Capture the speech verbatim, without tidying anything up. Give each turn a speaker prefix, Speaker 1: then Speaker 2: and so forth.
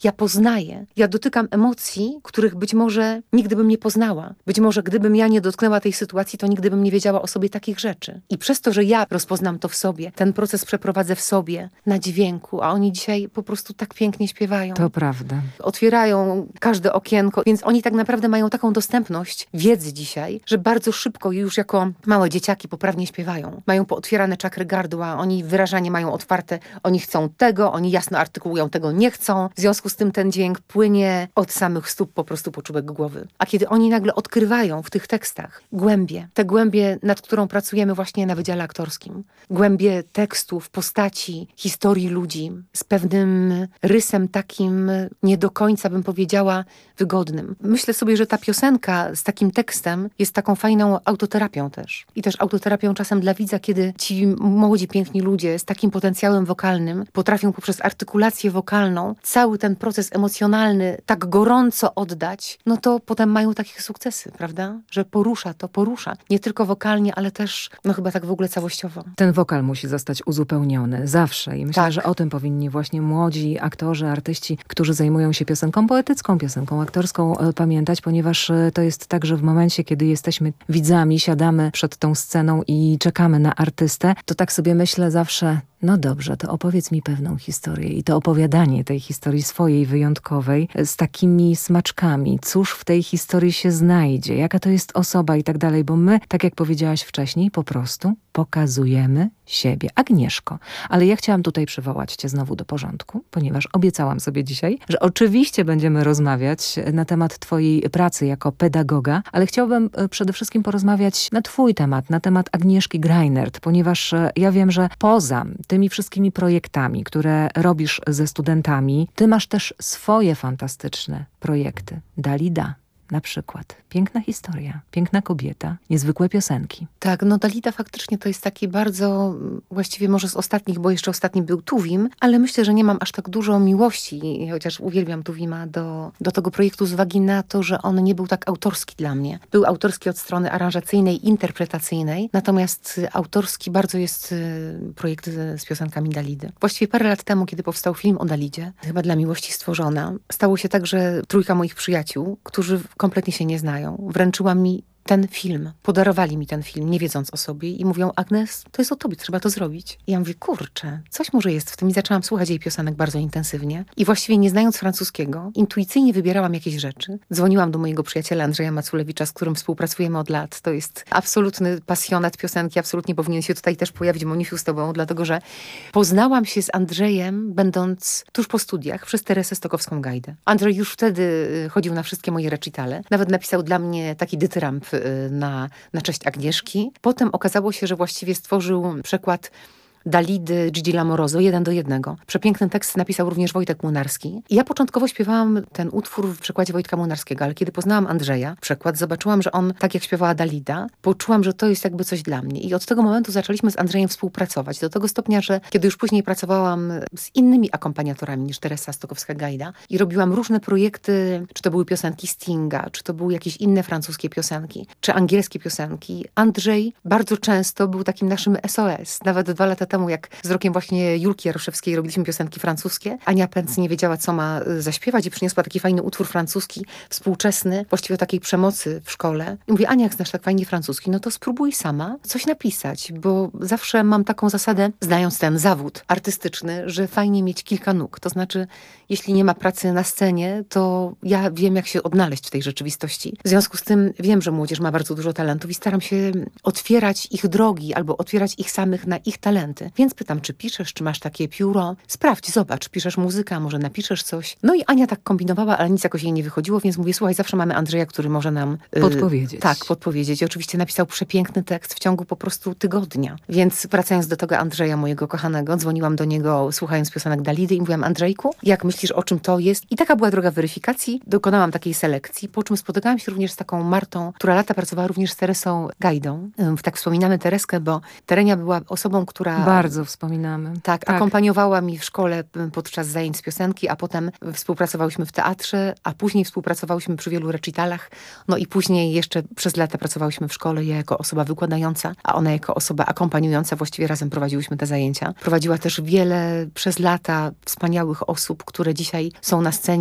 Speaker 1: Ja poznaję, ja dotykam emocji, których być może nigdy bym nie poznała. Być może gdybym ja nie dotknęła tej sytuacji, to nigdy bym nie wiedziała o sobie takich rzeczy. I przez to, że ja rozpoznam to w sobie, ten proces przeprowadzę w sobie, na dźwięku, a oni dzisiaj po prostu tak pięknie śpiewają.
Speaker 2: To prawda.
Speaker 1: Otwierają każde okienko, więc oni tak naprawdę mają taką dostępność wiedzy dzisiaj, że bardzo szybko już jako małe dzieciaki poprawnie śpiewają. Mają pootwierane czakry gardła, oni wyrażanie mają otwarte, oni chcą tego, oni jasno artykułują, tego nie chcą. W związku z tym ten dźwięk płynie od samych stóp po prostu po czubek głowy. A kiedy oni nagle odkrywają w tych tekstach głębie, te głębie, nad którą pracujemy właśnie na Wydziale Aktorskim, głębie tekstów, postaci, historii ludzi z pewnym rysem takim nie do końca, bym powiedziała, wygodnym. Myślę sobie, że ta piosenka z takim tekstem jest taką fajną autoterapią też. I też autoterapią czasem dla widza, kiedy ci młodzi, piękni ludzie z takim potencjałem wokalnym potrafią poprzez artykulację wokalną cały ten proces emocjonalny tak gorąco oddać, no to potem mają takie sukcesy, prawda? Że porusza to, porusza. Nie tylko wokalnie, ale też, no chyba tak w ogóle całościowo.
Speaker 2: Ten wokal musi zostać uzupełniony zawsze i myślę,
Speaker 1: tak.
Speaker 2: że o tym powinni właśnie młodzi aktorzy, artyści, którzy zajmują się piosenką poetycką, piosenką aktorską pamiętać, ponieważ to jest tak, że w momencie, kiedy jesteśmy widzami, siadamy przed tą sceną i czekamy na artystę, to tak sobie myślę zawsze, no dobrze, to opowiedz mi pewną historię i to opowiadanie tej historii swojej, wyjątkowej, z takimi smaczkami. Cóż w tej historii się znajdzie? Jaka to jest osoba i tak dalej, bo my, tak jak powiedziałaś wcześniej, po prostu pokazujemy siebie. Agnieszko, ale ja chciałam tutaj przywołać cię znowu do porządku, ponieważ obiecałam sobie dzisiaj, że oczywiście będziemy rozmawiać na temat twojej pracy jako pedagoga, ale chciałabym przede wszystkim porozmawiać na twój temat, na temat Agnieszki Greinert, ponieważ ja wiem, że poza tymi wszystkimi projektami, które robisz ze studentami, ty masz też swoje fantastyczne projekty. Dalida na przykład. Piękna historia, piękna kobieta, niezwykłe piosenki.
Speaker 1: Tak, no Dalida faktycznie to jest taki bardzo, właściwie może z ostatnich, bo jeszcze ostatni był Tuwim, ale myślę, że nie mam aż tak dużo miłości, chociaż uwielbiam Tuwima, do, do tego projektu z uwagi na to, że on nie był tak autorski dla mnie. Był autorski od strony aranżacyjnej, interpretacyjnej, natomiast autorski bardzo jest projekt z piosenkami Dalidy. Właściwie parę lat temu, kiedy powstał film o Dalidzie, chyba dla miłości stworzona, stało się tak, że trójka moich przyjaciół, którzy kompletnie się nie znają, wręczyła mi ten film. Podarowali mi ten film, nie wiedząc o sobie i mówią, Agnes, to jest o tobie, trzeba to zrobić. I ja mówię, kurczę, coś może jest w tym. I zaczęłam słuchać jej piosenek bardzo intensywnie. I właściwie nie znając francuskiego, intuicyjnie wybierałam jakieś rzeczy. Dzwoniłam do mojego przyjaciela Andrzeja Maculewicza, z którym współpracujemy od lat. To jest absolutny pasjonat piosenki, absolutnie powinien się tutaj też pojawić, Moniusiu, z tobą, dlatego że poznałam się z Andrzejem, będąc tuż po studiach, przez Teresę Stokowską-Gajdę. Andrzej już wtedy chodził na wszystkie moje recitale. Nawet napisał dla mnie taki dytyramp na, na cześć Agnieszki. Potem okazało się, że właściwie stworzył przekład Dalidy Gigi Lamoroso, jeden do jednego. Przepiękny tekst napisał również Wojtek Młynarski. I ja początkowo śpiewałam ten utwór w przekładzie Wojtka Młynarskiego, ale kiedy poznałam Andrzeja, przekład, zobaczyłam, że on, tak jak śpiewała Dalida, poczułam, że to jest jakby coś dla mnie. I od tego momentu zaczęliśmy z Andrzejem współpracować. Do tego stopnia, że kiedy już później pracowałam z innymi akompaniatorami niż Teresa Stokowska-Gajda i robiłam różne projekty, czy to były piosenki Stinga, czy to były jakieś inne francuskie piosenki, czy angielskie piosenki, Andrzej bardzo często był takim naszym S O S. Nawet dwa lata temu, jak z rokiem właśnie Julki Jaroszewskiej robiliśmy piosenki francuskie, Ania Pęc nie wiedziała, co ma zaśpiewać i przyniosła taki fajny utwór francuski, współczesny, właściwie o takiej przemocy w szkole. I mówię, Ania, jak znasz tak fajnie francuski, no to spróbuj sama coś napisać, bo zawsze mam taką zasadę, znając ten zawód artystyczny, że fajnie mieć kilka nóg. To znaczy, jeśli nie ma pracy na scenie, to ja wiem, jak się odnaleźć w tej rzeczywistości. W związku z tym wiem, że młodzież ma bardzo dużo talentów i staram się otwierać ich drogi albo otwierać ich samych na ich talenty. Więc pytam, czy piszesz, czy masz takie pióro? Sprawdź, zobacz, piszesz muzykę, może napiszesz coś. No i Ania tak kombinowała, ale nic jakoś jej nie wychodziło, więc mówię, słuchaj, zawsze mamy Andrzeja, który może nam... Yy,
Speaker 2: podpowiedzieć.
Speaker 1: Tak, podpowiedzieć. I oczywiście napisał przepiękny tekst w ciągu po prostu tygodnia. Więc wracając do tego Andrzeja, mojego kochanego, dzwoniłam do niego, słuchając piosenek Dalidy i mówiłam, Andrzejku, jak myślisz, o czym to jest? I taka była droga weryfikacji. Dokonałam takiej selekcji, po czym spotykałam się również z taką Martą, która lata pracowała również z Teresą Gajdą. Yy, tak wspominamy Tereskę, bo Terenia była osobą, która...
Speaker 2: bardzo wspominamy.
Speaker 1: Tak, akompaniowała mi w szkole podczas zajęć z piosenki, a potem współpracowałyśmy w teatrze, a później współpracowałyśmy przy wielu recitalach. No i później jeszcze przez lata pracowałyśmy w szkole, ja jako osoba wykładająca, a ona jako osoba akompaniująca. Właściwie razem prowadziłyśmy te zajęcia. Prowadziła też wiele przez lata wspaniałych osób, które dzisiaj są na scenie